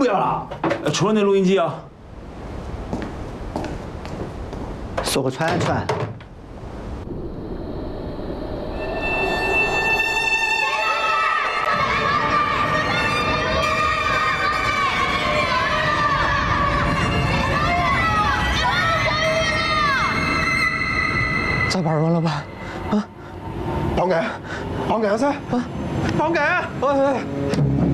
不要了，除了那录音机啊。 说个串串。 咋办完了吧？啊！报案！报案噻！啊！报案！哎！